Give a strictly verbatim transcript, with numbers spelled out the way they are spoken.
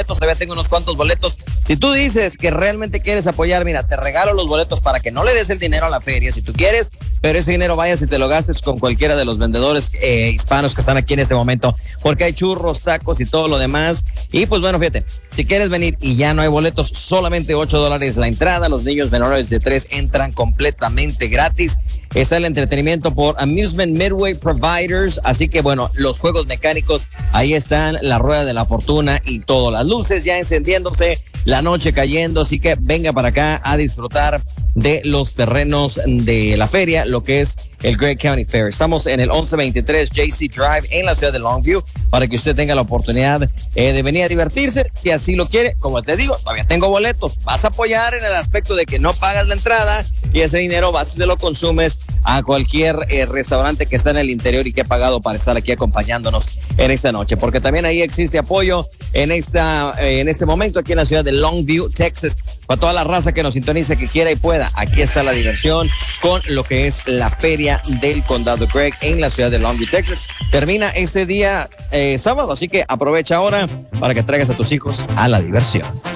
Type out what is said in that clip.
boletos, todavía tengo unos cuantos boletos. Si tú dices que realmente quieres apoyar, mira, te regalo los boletos para que no le des el dinero a la feria, si tú quieres, pero ese dinero vayas y te lo gastes con cualquiera de los vendedores eh, hispanos que están aquí en este momento, porque hay churros, tacos y todo lo demás. Y pues bueno, fíjate, si quieres venir y ya no hay boletos, solamente ocho dólares la entrada, los niños menores de tres entran completamente gratis. Está el entretenimiento por Amusement Midway Providers, así que bueno, los juegos mecánicos, ahí están, la rueda de la fortuna y todo, las luces ya encendiéndose, la noche cayendo, así que venga para acá a disfrutar de los terrenos de la feria, lo que es el Gregg County Fair. Estamos en el once veintitrés J C Drive en la ciudad de Longview para que usted tenga la oportunidad eh, de venir a divertirse, si así lo quiere. Como te digo, todavía tengo boletos. Vas a apoyar en el aspecto de que no pagas la entrada y ese dinero vas y se lo consumes a cualquier eh, restaurante que está en el interior y que ha pagado para estar aquí acompañándonos en esta noche, porque también ahí existe apoyo en esta eh, en este momento aquí en la ciudad de Longview, Texas, para toda la raza que nos sintonice, que quiera y pueda. Aquí está la diversión con lo que es la feria del condado Gregg en la ciudad de Longview, Texas. Termina este día eh, sábado, así que aprovecha ahora para que traigas a tus hijos a la diversión.